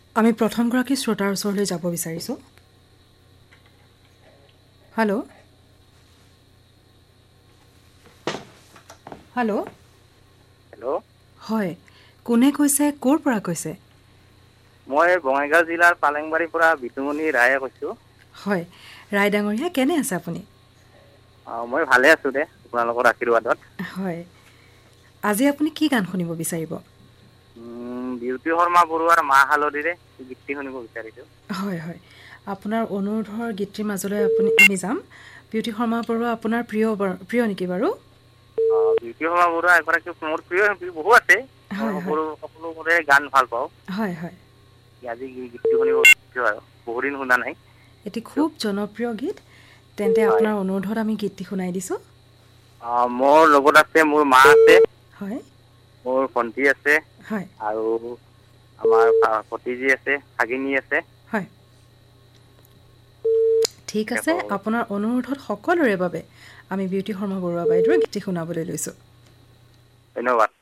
আমি প্ৰথমগৰাকী শ্ৰোতাৰ ওচৰলৈ যাব বিচাৰিছোঁ। হেল্ল'। হেল্ল'। হেল্ল'। হয়, কোনে কৈছে, ক'ৰ পৰা কৈছে? মই বঙাইগাঁও জিলাৰ পালেংবাৰীৰ পৰা বিতুমণি ৰায়ে কৈছোঁ। হয়, ৰায় ডাঙৰীয়া, কেনে আছে আপুনি? মই ভালে আছোঁ দে, আপোনালোকৰ আশীৰ্বাদত। হয়, আজি আপুনি কি গান শুনিব বিচাৰিব? বিউতি শৰ্মা বৰুৱাৰ মাহ হালধিৰে গীতটি শুনিব বিচাৰিছোঁ। হয়, হয়, আপোনাৰ অনুৰোধৰ গীতটিৰ মাজলৈ আমি যাম। বিউতি শৰ্মা বৰুৱা আপোনাৰ প্ৰিয় নেকি বাৰু? বিউতি শৰ্মা বৰুৱা এগৰাকী মোৰ প্ৰিয় শিল্পী বহু আছে। মই হয় হয় সকলোৰে গান ভাল পাওঁ। হয়, হয়। আজি গীতটি শুনিব বিচাৰিছোঁ আৰু বহুদিন শুনা নাই। এটি খুব জনপ্ৰিয় গীত, তেন্তে হয়। আপোনাৰ অনুৰোধত আমি গীতটি শুনাই দিছোঁ। মোৰ লগত আছে, মোৰ মা আছে। হয়। মোৰ ভণ্টি আছে। হয়। আৰু আমাৰ ভতিজী আছে, ভাগিনী আছে। হয়। ঠিক আছে, আপোনাৰ অনুৰোধত সকলোৰে বাবে আমি বিউতি শৰ্মা বৰুৱা বাইদেউৰ গীতটি শুনাবলৈ লৈছোঁ। ধন্যবাদ।